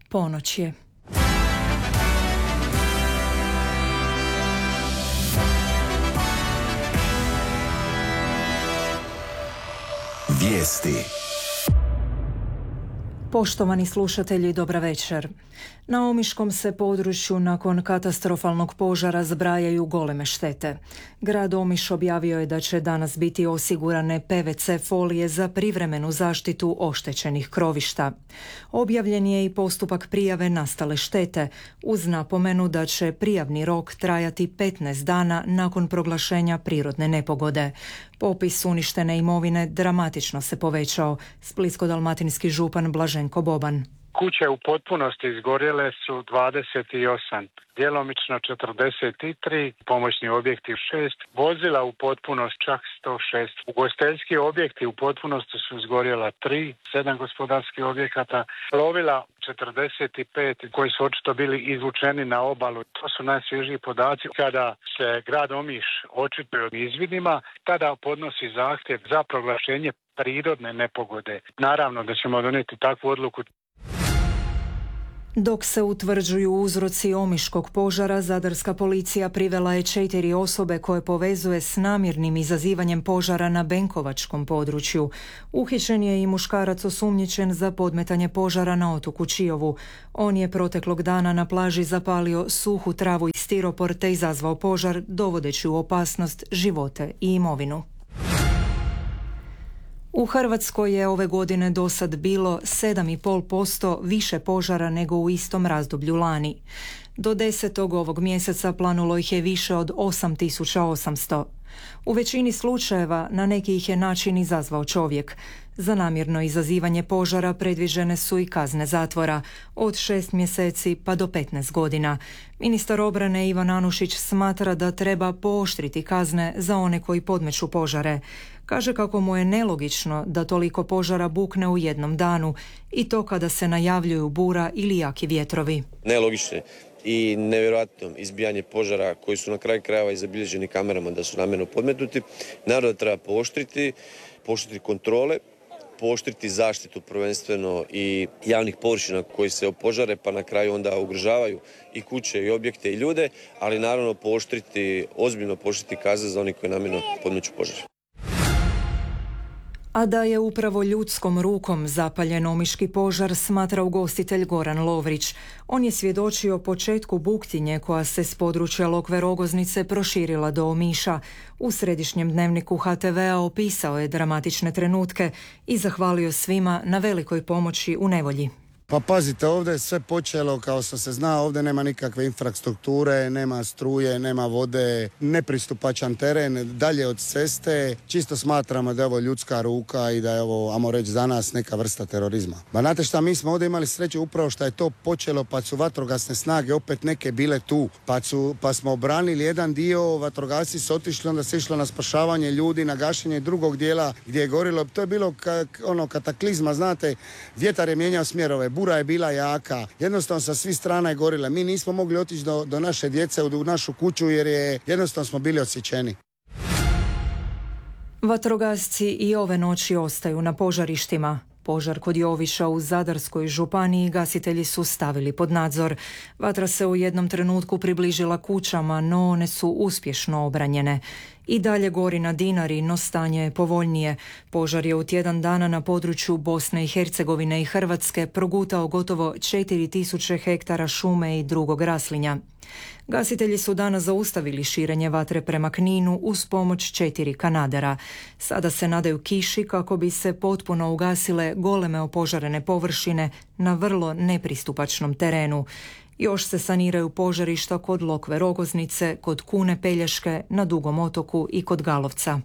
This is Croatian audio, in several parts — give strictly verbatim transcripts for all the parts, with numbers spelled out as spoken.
Ponoć je. Vijesti. Poštovani slušatelji, dobra večer. Na omiškom se području nakon katastrofalnog požara zbrajaju goleme štete. Grad Omiš objavio je da će danas biti osigurane P V C folije za privremenu zaštitu oštećenih krovišta. Objavljen je i postupak prijave nastale štete, uz napomenu da će prijavni rok trajati petnaest dana nakon proglašenja prirodne nepogode. Popis uništene imovine dramatično se povećao. Splitsko-dalmatinski župan Blaženko Boban. Kuće u potpunosti izgorjele su dvadeset osam, djelomično četrdeset tri, pomoćni objekti šest, vozila u potpunosti čak sto šest. Ugostiteljski objekti u potpunosti su izgorjela tri, sedam gospodarskih objekata, plovila četrdeset pet koji su očito bili izvučeni na obalu. To su najsvježiji podaci. Kada se grad Omiš očituje o izvidima, tada podnosi zahtjev za proglašenje prirodne nepogode. Naravno da ćemo donijeti takvu odluku. Dok se utvrđuju uzroci omiškog požara, zadarska policija privela je četiri osobe koje povezuje s namjernim izazivanjem požara na Benkovačkom području. Uhićen je i muškarac osumnjičen za podmetanje požara na otoku Čiovu. On je proteklog dana na plaži zapalio suhu travu i stiropor te izazvao požar, dovodeći u opasnost živote i imovinu. U Hrvatskoj je ove godine dosad bilo sedam i pol posto više požara nego u istom razdoblju lani. Do desetog ovog mjeseca planulo ih je više od osam tisuća osamsto. U većini slučajeva na neki ih je način izazvao čovjek. Za namjerno izazivanje požara predviđene su i kazne zatvora od šest mjeseci pa do petnaest godina. Ministar obrane Ivan Anušić smatra da treba pooštriti kazne za one koji podmeću požare. Kaže kako mu je nelogično da toliko požara bukne u jednom danu i to kada se najavljuju bura ili jaki vjetrovi. Nelogično i nevjerojatno izbijanje požara koji su na kraju krajeva i zabilježeni kamerama da su namjerno podmetnuti. Naravno da treba pooštriti, pooštriti kontrole, pooštriti zaštitu prvenstveno i javnih površina koji se opožare pa na kraju onda ugrožavaju i kuće i objekte i ljude, ali naravno pooštriti, ozbiljno pooštriti kazne za oni koji namjerno podmeću požar. A da je upravo ljudskom rukom zapaljen omiški požar, smatra ugostitelj Goran Lovrić. On je svjedočio početku buktinje koja se s područja Lokve Rogoznice proširila do Omiša. U središnjem dnevniku H T V-a opisao je dramatične trenutke i zahvalio svima na velikoj pomoći u nevolji. Pa pazite, ovdje je sve počelo kao što se zna, ovdje nema nikakve infrastrukture, nema struje, nema vode, nepristupačan teren, dalje od ceste. Čisto smatramo da je ovo ljudska ruka i da je ovo, ajmo reći, za nas neka vrsta terorizma. Ba znate šta, mi smo ovdje imali sreću upravo što je to počelo, pa su vatrogasne snage opet neke bile tu, pa, su, pa smo obranili jedan dio, vatrogasci su otišli, onda se išlo na spašavanje ljudi, na gašenje drugog dijela gdje je gorilo. To je bilo ka, ono kataklizma, znate, vjetar je mijenjao smjerove, bura je bila jaka, jednostavno sa svih strana je gorila. Mi nismo mogli otići do, do naše djece, u našu kuću jer je jednostavno smo bili odsječeni. Vatrogasci i ove noći ostaju na požarištima. Požar kod Joviša u Zadarskoj županiji gasitelji su stavili pod nadzor. Vatra se u jednom trenutku približila kućama, no one su uspješno obranjene. I dalje gori na Dinari, no stanje je povoljnije. Požar je u tjedan dana na području Bosne i Hercegovine i Hrvatske progutao gotovo četiri tisuće hektara šume i drugog raslinja. Gasitelji su danas zaustavili širenje vatre prema Kninu uz pomoć četiri kanadera. Sada se nadaju kiši kako bi se potpuno ugasile goleme opožarene površine na vrlo nepristupačnom terenu. Još se saniraju požarišta kod Lokve Rogoznice, kod Kune Pelješke, na Dugom otoku i kod Galovca.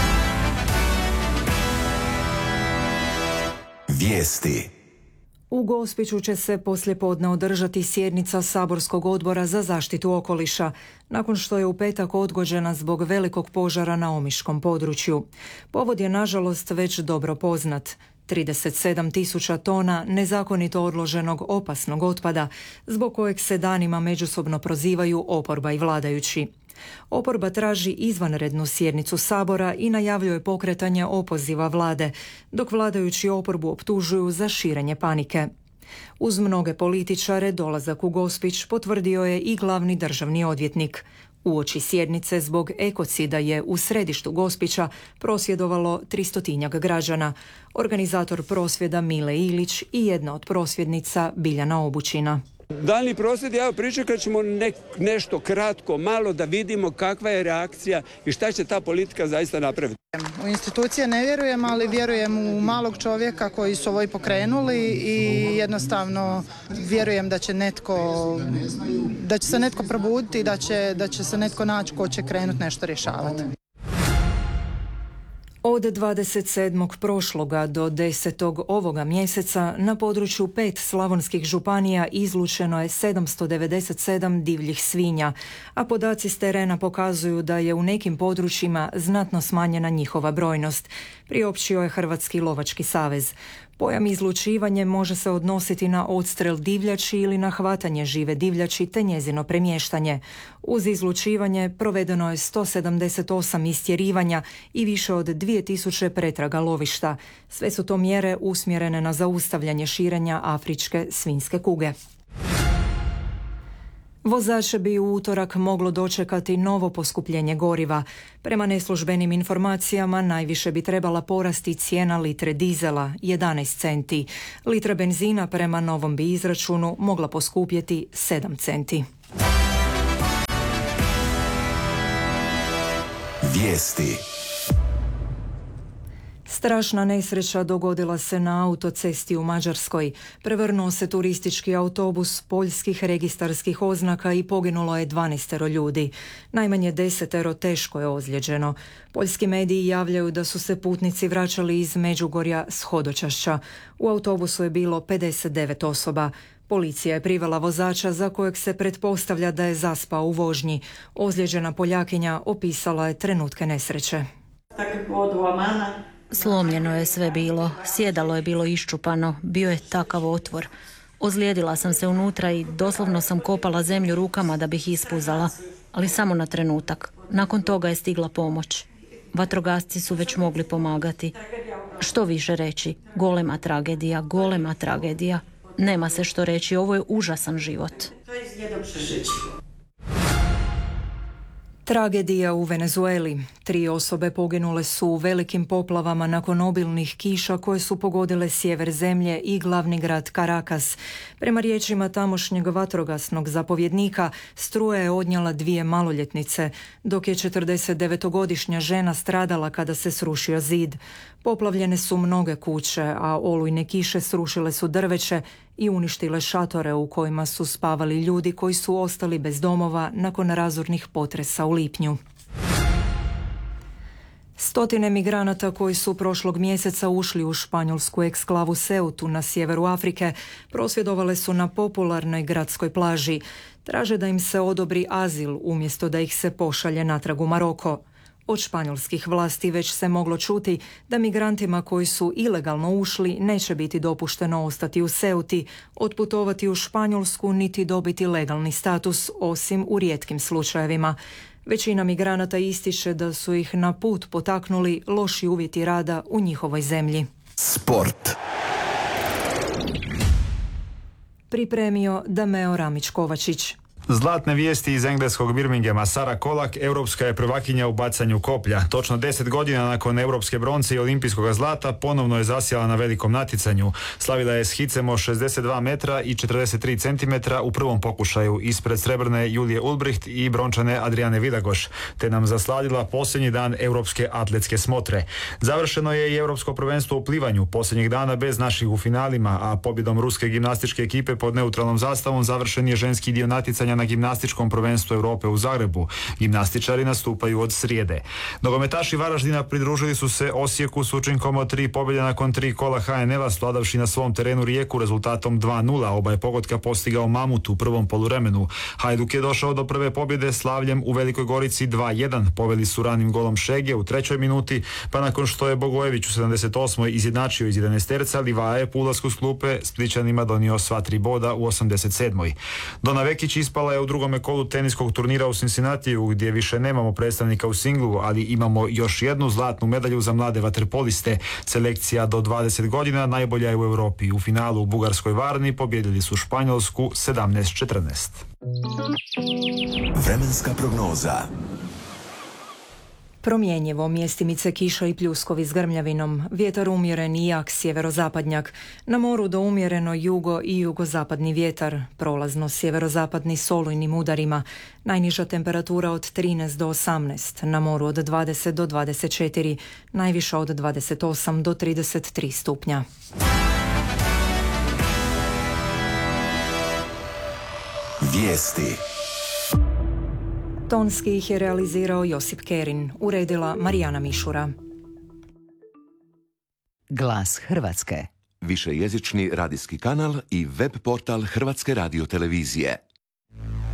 Vijesti. U Gospiću će se poslijepodne održati sjednica Saborskog odbora za zaštitu okoliša, nakon što je u petak odgođena zbog velikog požara na omiškom području. Povod je nažalost već dobro poznat. trideset sedam tisuća tona nezakonito odloženog opasnog otpada, zbog kojeg se danima međusobno prozivaju oporba i vladajući. Oporba traži izvanrednu sjednicu Sabora i najavljuje pokretanje opoziva vlade, dok vladajući oporbu optužuju za širenje panike. Uz mnoge političare dolazak u Gospić potvrdio je i glavni državni odvjetnik. Uoči sjednice zbog ekocida je u središtu Gospića prosvjedovalo tristotinjak građana. Organizator prosvjeda Mile Ilić i jedna od prosvjednica Biljana Obućina. Daljnji prosvjed, ja pričekat ćemo ne, nešto kratko, malo da vidimo kakva je reakcija i šta će ta politika zaista napraviti. U institucije ne vjerujem, ali vjerujem u malog čovjeka koji su ovo i pokrenuli i jednostavno vjerujem da će netko, da će se netko probuditi i da će, da će se netko naći ko će krenuti nešto rješavati. Od dvadeset sedmog prošloga do desetog ovoga mjeseca na području pet slavonskih županija izlučeno je sedamsto devedeset sedam divljih svinja, a podaci s terena pokazuju da je u nekim područjima znatno smanjena njihova brojnost, priopćio je Hrvatski lovački savez. Pojam izlučivanje može se odnositi na odstrel divljači ili na hvatanje žive divljači te njezino premještanje. Uz izlučivanje provedeno je sto sedamdeset osam istjerivanja i više od dvije tisuće pretraga lovišta. Sve su to mjere usmjerene na zaustavljanje širenja afričke svinjske kuge. Vozače bi u utorak moglo dočekati novo poskupljenje goriva. Prema neslužbenim informacijama najviše bi trebala porasti cijena litre dizela, jedanaest centi. Litra benzina prema novom bi izračunu mogla poskupjeti sedam centi. Vijesti. Strašna nesreća dogodila se na autocesti u Mađarskoj. Prevrnuo se turistički autobus poljskih registarskih oznaka i poginulo je dvanaestero ljudi. Najmanje desetero teško je ozlijeđeno. Poljski mediji javljaju da su se putnici vraćali iz Međugorja s hodočašća. U autobusu je bilo pedeset devet osoba. Policija je privela vozača za kojeg se pretpostavlja da je zaspao u vožnji. Ozlijeđena Poljakinja opisala je trenutke nesreće. Slomljeno je sve bilo, sjedalo je bilo iščupano, bio je takav otvor. Ozlijedila sam se unutra i doslovno sam kopala zemlju rukama da bih ispuzala, ali samo na trenutak. Nakon toga je stigla pomoć. Vatrogasci su već mogli pomagati. Što više reći? Golema tragedija, golema tragedija. Nema se što reći, ovo je užasan život. Tragedija u Venezueli. Tri osobe poginule su u velikim poplavama nakon obilnih kiša koje su pogodile sjever zemlje i glavni grad Caracas. Prema riječima tamošnjeg vatrogasnog zapovjednika, struja je odnijela dvije maloljetnice, dok je četrdesetdevetogodišnja žena stradala kada se srušio zid. Poplavljene su mnoge kuće, a olujne kiše srušile su drveće i uništile šatore u kojima su spavali ljudi koji su ostali bez domova nakon razornih potresa u lipnju. Stotine migranata koji su prošlog mjeseca ušli u španjolsku eksklavu Ceutu na sjeveru Afrike prosvjedovale su na popularnoj gradskoj plaži. Traže da im se odobri azil umjesto da ih se pošalje natrag u Maroko. Od španjolskih vlasti već se moglo čuti da migrantima koji su ilegalno ušli neće biti dopušteno ostati u Ceuti, otputovati u Španjolsku niti dobiti legalni status, osim u rijetkim slučajevima. Većina migranata ističe da su ih na put potaknuli loši uvjeti rada u njihovoj zemlji. Sport. Pripremio Dameo Ramić-Kovačić. Zlatne vijesti iz engleskog Birminghama. Sara Kolak, europska je prvakinja u bacanju koplja. Točno deset godina nakon europske bronce i olimpijskog zlata ponovno je zasjala na velikom natjecanju. Slavila je s hicem od šezdeset dva metra i četrdeset tri centimetra u prvom pokušaju ispred srebrne Julije Ulbricht i brončane Adriane Vidagoš, te nam zasladila posljednji dan europske atletske smotre. Završeno je i europsko prvenstvo u plivanju, posljednjih dana bez naših u finalima, a pobjedom ruske gimnastičke ekipe pod neutralnom zastavom završen je ženski dio natjecanja na gimnastičkom prvenstvu Europe u Zagrebu. Gimnastičari nastupaju od srijede. Nogometaši Varaždina pridružili su se Osijeku s učinkom od tri pobjede nakon tri kola ha en el-a, svladavši na svom terenu Rijeku rezultatom dva nula. Oba je pogotka postigao Mamut u prvom poluvremenu. Hajduk je došao do prve pobjede slavljem u Velikoj Gorici dva jedan. Poveli su ranim golom Šege u trećoj minuti, pa nakon što je Bogojević u sedamdeset osmoj izjednačio iz jedanaesterca, Livaja je po ulasku s klupe Splićanima donio sva tri boda u osamdeset sedmoj. Dona Vekić ispala ostala je u drugome kolu teniskog turnira u Cincinnatiju, gdje više nemamo predstavnika u singlu, ali imamo još jednu zlatnu medalju za mlade vaterpoliste. Selekcija do dvadeset godina najbolja je u Europi. U finalu u bugarskoj Varni pobjedili su Španjolsku sedamnaest četrnaest. Vremenska prognoza. Promjenjivo, mjestimice kiša i pljuskovi s grmljavinom, vjetar umjeren i jak sjeverozapadnjak, na moru do umjereno jugo i jugozapadni vjetar, prolazno sjeverozapadni s olujnim udarima, najniža temperatura od trinaest do osamnaest, na moru od dvadeset do dvadeset četiri, najviša od dvadeset osam do trideset tri stupnja. Vijesti. Tonski ih je realizirao Josip Kerin, uredila Marijana Mišura. Glas Hrvatske. Višejezični radijski kanal i web portal Hrvatske radiotelevizije.